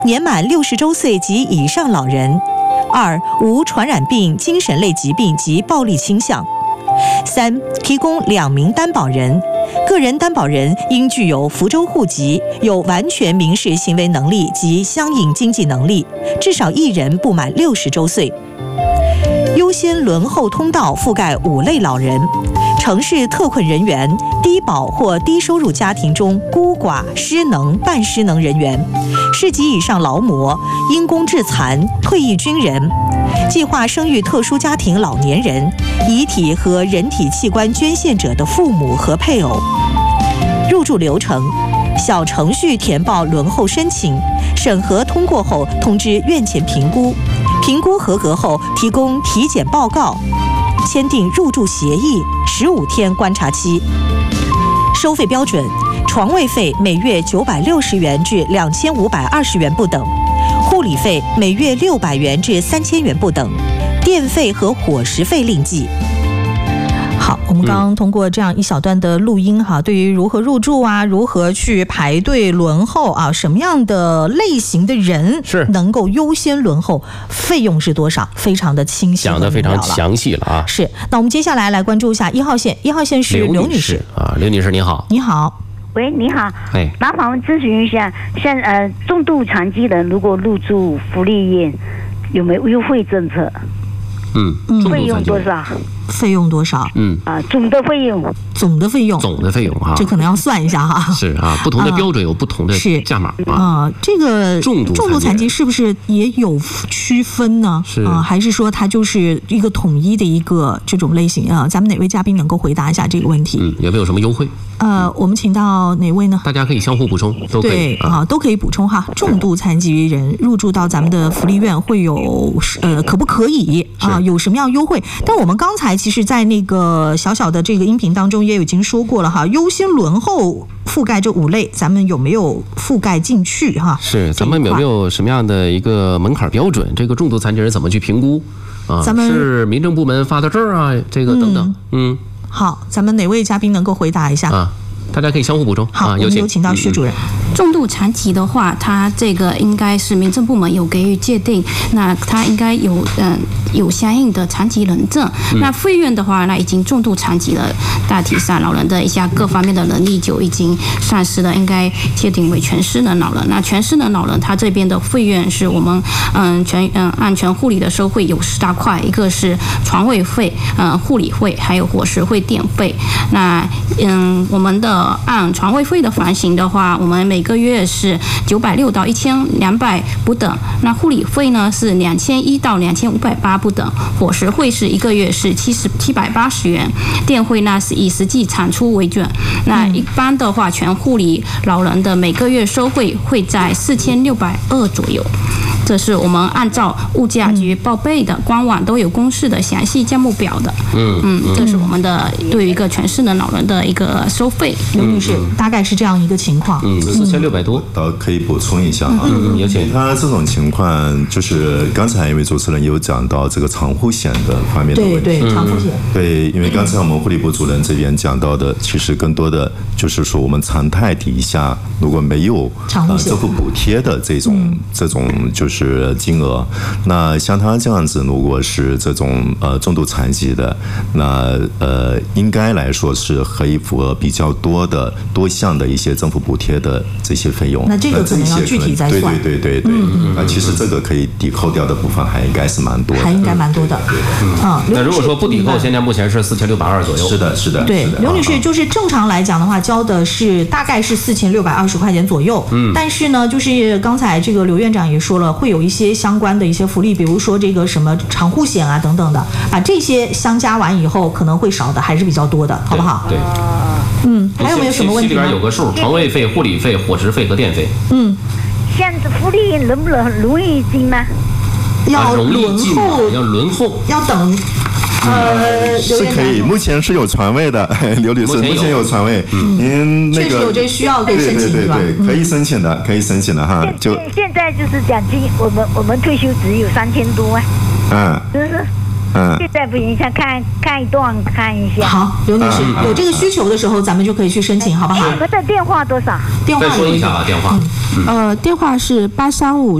年满60周岁及以上老人；2、无传染病、精神类疾病及暴力倾向；3、提供2名担保人，个人担保人应具有福州户籍，有完全民事行为能力及相应经济能力，至少1人不满60周岁。优先轮候通道覆盖5类老人：城市特困人员、低保或低收入家庭中孤寡、失能、半失能人员、10级以上劳模、因公致残、退役军人、计划生育特殊家庭老年人、遗体和人体器官捐献者的父母和配偶。入住流程：小程序填报轮候申请，审核通过后通知院前评估，评估合格后提供体检报告，签订入住协议，15天观察期。收费标准：床位费每月960元至2520元不等，护理费每月600元至3000元不等，电费和伙食费另计。好，我们刚刚通过这样一小段的录音哈，对于如何入住啊，如何去排队轮候啊，什么样的类型的人是能够优先轮候，费用是多少，非常的清晰，讲得非常详细了啊。是，那我们接下来来关注一下1号线，1号线是刘女士啊，刘女士你好。你好。 喂，你好，麻烦咨询一下，像重度残疾人如果入住福利院，有没有优惠政策？费用多少？ 费用多少？ 总的费用哈，这可能要算一下哈。 是啊，不同的标准有不同的价码啊。这个重度残疾是不是也有区分呢？是啊，还是说它就是一个统一的一个这种类型啊？咱们哪位嘉宾能够回答一下这个问题？ 有没有什么优惠？ 我们请到哪位呢？ 大家可以相互补充，都可以。 对啊，都可以补充哈。重度残疾人入住到咱们的福利院会有可不可以啊？有什么样优惠？但我们刚才其实在那个小小的这个音频当中也已经说过了哈，优先轮候覆盖这5类，咱们有没有覆盖进去哈？ 是，咱们有没有什么样的一个门槛标准？这个重度残疾人怎么去评估啊？咱们是民政部门发的证啊，这个等等。 好，咱们哪位嘉宾能够回答一下啊？ 大家可以相互补充。 好，我们有请到薛主任。 重度残疾的话，它这个应该是民政部门有给予界定，那它应该有相应的残疾人证。那费用的话，那已经重度残疾了，大体上老人的一下各方面的能力就已经丧失了，应该界定为全失能老人。那全失能老人，他这边的费用是我们按全护理的收费有10大块，一个是床位费、护理费，还有伙食费、电费。那我们的按床位费的房型的话，我们每个月是960到1200不等，那护理费呢是2100到2580不等，伙食费是1个月是780元，电费呢是以实际产出为准。那一般的话，全护理老人的每个月收费会在4620左右。这是我们按照物价局报备的，官网都有公示的详细价目表的。这是我们的对于一个全失能老人的一个收费。 刘女士，大概是这样一个情况。 4600多， 可以补充一下啊。 有请。 他这种情况就是刚才一位主持人有讲到这个长护险的方面的问题。 对，长护险。 对，因为刚才我们护理部主任这边讲到的，其实更多的就是说我们常态底下如果没有政府补贴的这种就是金额，那像他这样子，如果是这种重度残疾的，那应该来说是可以符合比较多项的一些政府补贴的这些费用。 那这个可能要具体再算。 对。那其实这个可以抵扣掉的部分还应该是蛮多的。 那如果说不抵扣，现在目前是4620左右。 是的。 对，刘女士，就是正常来讲的话，交的是大概是4620块钱左右。但是呢，就是刚才这个刘院长也说了，会有一些相关的一些福利，比如说这个什么长护险啊等等的，把这些相加完以后，可能会少的还是比较多的，好不好？ 对。 还有没有什么问题吗？ 里边有个数，床位费、护理费、伙食费和电费。 像福利容易进吗？ 要轮候， 要等。 是可以，目前是有床位的，刘女士，目前有床位。您那个确实有这需要可以申请， 对，可以申请的哈。 现在就是奖金，我们退休只有3000多啊。 就是现在不行，想看一段看一下。 好，刘女士有这个需求的时候，咱们就可以去申请，好不好？ 你们的电话多少？ 再说一下吧，电话。 电话是835